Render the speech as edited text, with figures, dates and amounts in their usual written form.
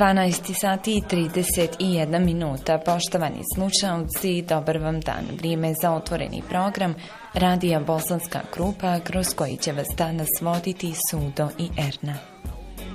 12 sati i 31 minuta. Poštovani slušalci, dobar vam dan. Vrijeme za otvoreni program Radija Bosanska Krupa, kroz koji će vas danas voditi Sudo i Erna.